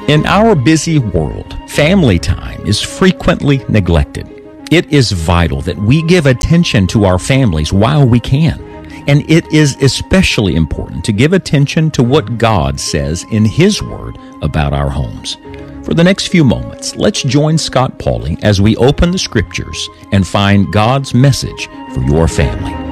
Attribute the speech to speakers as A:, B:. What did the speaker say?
A: In our busy world, family time is frequently neglected. It is vital that we give attention to our families while we can. And it is especially important to give attention to what God says in His Word about our homes. For the next few moments, let's join Scott Pauley as we open the Scriptures and find God's message for your family.